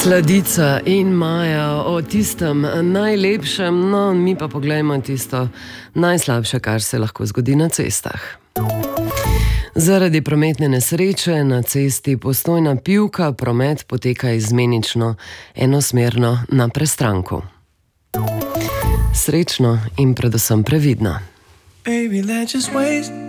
Sladica in Maja o tistem najlepšem, no mi pa poglejmo tisto najslabše, kar se lahko zgodi na cestah. Zaradi prometne nesreče na cesti Postojna-Pivka promet poteka izmenično, enosmerno na prestranku. Srečno in predvsem previdno. Baby, let's just waste